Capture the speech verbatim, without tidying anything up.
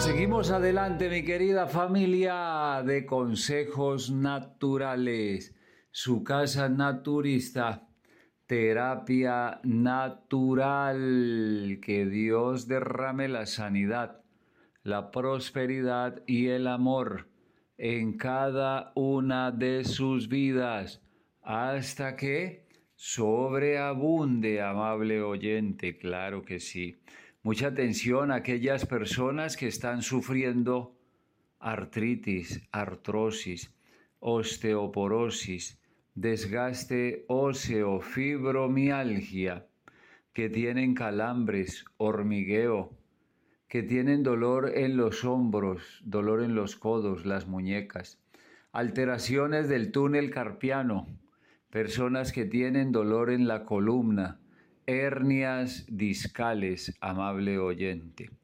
Seguimos adelante, mi querida familia de consejos naturales. Su casa naturista, terapia natural. Que Dios derrame la sanidad, la prosperidad y el amor en cada una de sus vidas, hasta que sobreabunde, amable oyente, claro que sí. Mucha atención a aquellas personas que están sufriendo artritis, artrosis, osteoporosis, desgaste óseo, fibromialgia, que tienen calambres, hormigueo, que tienen dolor en los hombros, dolor en los codos, las muñecas, alteraciones del túnel carpiano, personas que tienen dolor en la columna, hernias discales, amable oyente.